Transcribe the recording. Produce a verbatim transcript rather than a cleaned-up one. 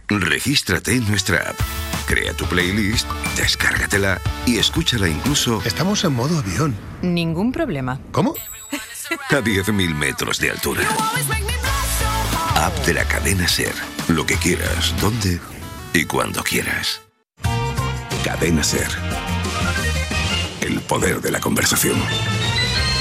Regístrate en nuestra app. Crea tu playlist, descárgatela y escúchala incluso... Estamos en modo avión. Ningún problema. ¿Cómo? A diez mil metros de altura. App de la cadena SER. Lo que quieras, dónde y cuando quieras. Cadena SER. El poder de la conversación.